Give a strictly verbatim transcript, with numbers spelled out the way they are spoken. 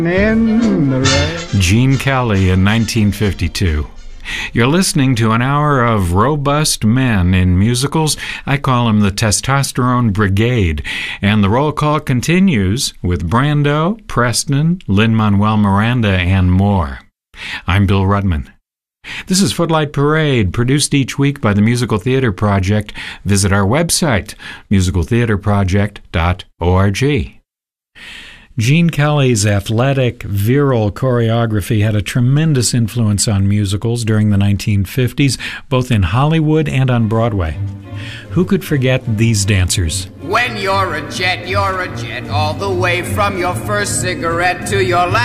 In the rain. Gene Kelly in nineteen fifty-two. You're listening to an hour of robust men in musicals. I call them the Testosterone Brigade. And the roll call continues with Brando, Preston, Lin-Manuel Miranda, and more. I'm Bill Rudman. This is Footlight Parade, produced each week by the Musical Theater Project. Visit our website, musical theater project dot org. Gene Kelly's athletic, virile choreography had a tremendous influence on musicals during the nineteen fifties, both in Hollywood and on Broadway. Who could forget these dancers? When you're a jet, you're a jet, all the way from your first cigarette to your last.